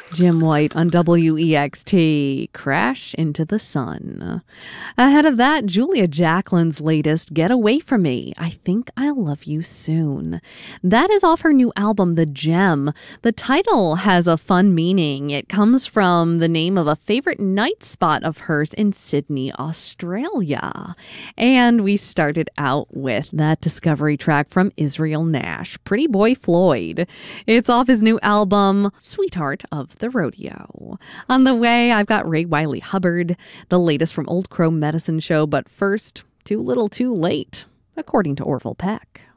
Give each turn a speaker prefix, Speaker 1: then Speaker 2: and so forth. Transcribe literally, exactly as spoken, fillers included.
Speaker 1: Jim White on W E X T, Crash into the Sun. Ahead of that, Julia Jacquelin's latest, Get Away From Me, I Think I'll Love You Soon. That is off her new album, The Gem. The title has a fun meaning. It comes from the name of a favorite night spot of hers in Sydney, Australia. And we started out with that discovery track from Israel Nash, Pretty Boy Floyd. It's off his new album, Sweetheart of the Rodeo. On the way, I've got Ray Wiley Hubbard, the latest from Old Crow Medicine Show, but first, Too Little Too Late, according to Orville Peck.